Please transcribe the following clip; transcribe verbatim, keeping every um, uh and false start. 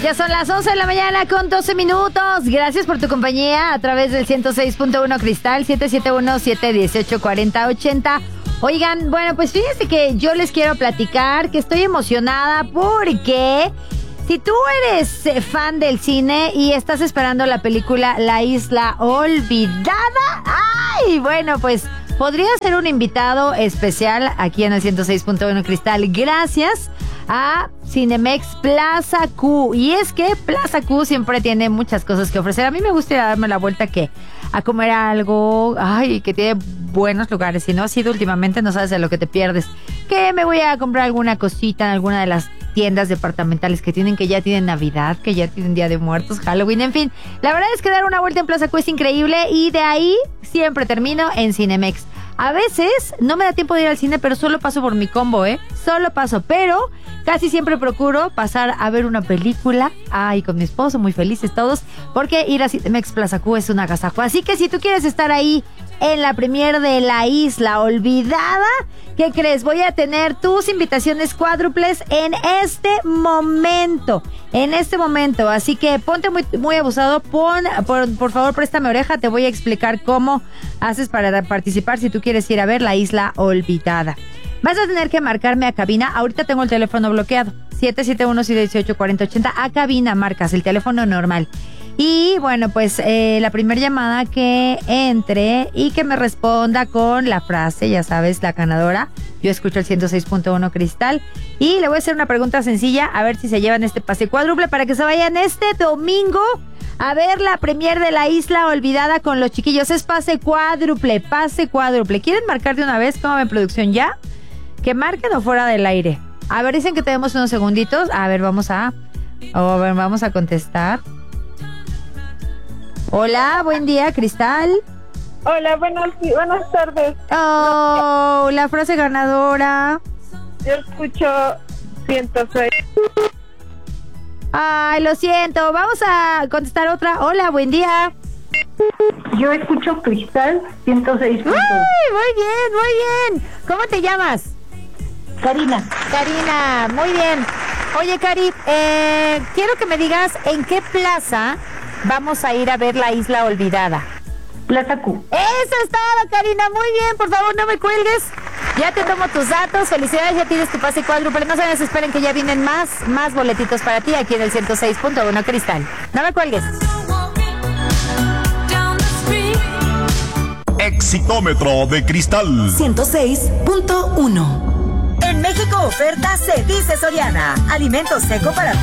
Ya son las once de la mañana con doce minutos. Gracias por tu compañía a través del ciento seis punto uno Cristal, siete siete uno, siete uno ocho, cuatro cero ocho cero. Oigan, bueno, pues fíjense que yo les quiero platicar que estoy emocionada porque si tú eres fan del cine y estás esperando la película La Isla Olvidada, ¡ay! Bueno, pues podría ser un invitado especial aquí en el ciento seis punto uno Cristal gracias a Cinemex Plaza Q. Y es que Plaza Q siempre tiene muchas cosas que ofrecer. A mí me gusta darme la vuelta que a comer algo, ay, que tiene buenos lugares. Si no ha sido últimamente, no sabes de lo que te pierdes. Que me voy a comprar alguna cosita en alguna de las tiendas departamentales que tienen, que ya tienen Navidad, que ya tienen Día de Muertos, Halloween, en fin. La verdad es que dar una vuelta en Plaza Q es increíble y de ahí siempre termino en Cinemex. A veces no me da tiempo de ir al cine, pero solo paso por mi combo, ¿eh? Solo paso, pero casi siempre procuro pasar a ver una película. Ay, con mi esposo, muy felices todos, porque ir a Cinemex Plaza Q es un agasajo. Así que si tú quieres estar ahí en la premier de La Isla Olvidada, ¿qué crees? Voy a tener tus invitaciones cuádruples en este momento. En este momento. Así que ponte muy, muy abusado. Pon, por, por favor, préstame oreja. Te voy a explicar cómo haces para participar si tú quieres ir a ver La Isla Olvidada. Vas a tener que marcarme a cabina. Ahorita tengo el teléfono bloqueado. siete siete uno, siete ocho, cuatro cero ocho cero. A cabina marcas el teléfono normal. Y bueno, pues eh, la primera llamada que entre y que me responda con la frase, ya sabes, la ganadora. Yo escucho el ciento seis punto uno Cristal y le voy a hacer una pregunta sencilla a ver si se llevan este pase cuádruple para que se vayan este domingo a ver la premier de La Isla Olvidada con los chiquillos. Es pase cuádruple, pase cuádruple. ¿Quieren marcar de una vez? ¿Cómo ven, producción? ¿Ya? ¿Que marquen o fuera del aire? A ver, dicen que tenemos unos segunditos. A ver, vamos a... A ver, vamos a contestar. Hola, buen día, Cristal. Hola, buenas, buenas tardes. Oh, la frase ganadora. Yo escucho ciento seis. Ay, lo siento. Vamos a contestar otra. Hola, buen día. Yo escucho Cristal ciento seis. Uy, muy bien, muy bien. ¿Cómo te llamas? Karina. Karina, muy bien. Oye, Cari, eh, quiero que me digas en qué plaza vamos a ir a ver La Isla Olvidada. Plaza Q. Eso es todo, Karina. Muy bien, por favor, no me cuelgues. Ya te tomo tus datos. Felicidades, ya tienes tu pase cuádruple. No se desesperen que ya vienen más, más boletitos para ti aquí en el ciento seis punto uno Cristal. No me cuelgues. Exitómetro de Cristal ciento seis punto uno. En México oferta se dice Soriana. Alimento seco para